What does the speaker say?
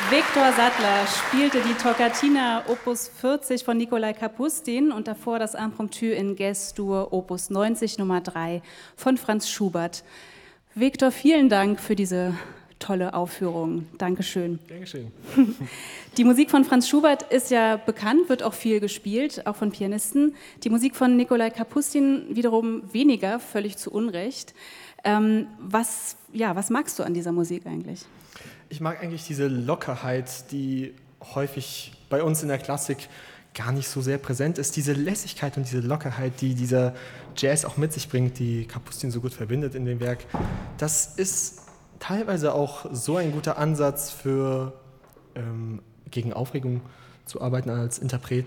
Viktor Sattler spielte die Toccatina Opus 40 von Nikolai Kapustin und davor das Impromptu in Ges-Dur Opus 90 Nummer 3 von Franz Schubert. Viktor, vielen Dank für diese tolle Aufführung. Dankeschön. Dankeschön. Die Musik von Franz Schubert ist ja bekannt, wird auch viel gespielt, auch von Pianisten. Die Musik von Nikolai Kapustin wiederum weniger, völlig zu Unrecht. Was magst du an dieser Musik eigentlich? Ich mag eigentlich diese Lockerheit, die häufig bei uns in der Klassik gar nicht so sehr präsent ist. Diese Lässigkeit und diese Lockerheit, die dieser Jazz auch mit sich bringt, die Kapustin so gut verbindet in dem Werk. Das ist teilweise auch so ein guter Ansatz für gegen Aufregung zu arbeiten als Interpret.